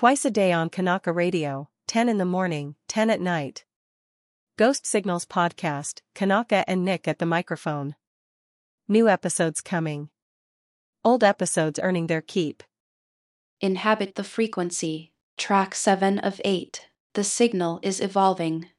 Twice a day on Kanaka Radio, 10 in the morning, 10 at night. Ghost Signals Podcast, Kanaka and Nick at the microphone. New episodes coming. Old episodes earning their keep. Inhabit the frequency. Track 7 of 8. The signal is evolving.